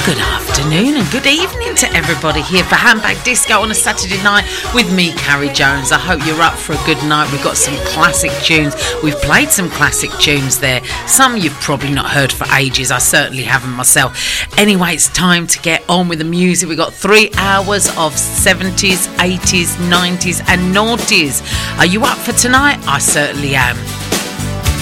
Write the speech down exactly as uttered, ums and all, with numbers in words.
Good afternoon and good evening to everybody here for Handbag Disco on a Saturday night with me, Carrie Jones. I hope you're up for a good night. We've got some classic tunes. We've played some classic tunes there. Some you've probably not heard for ages. I certainly haven't myself. Anyway, it's time to get on with the music. We've got three hours of seventies, eighties, nineties and noughties. Are you up for tonight? I certainly am.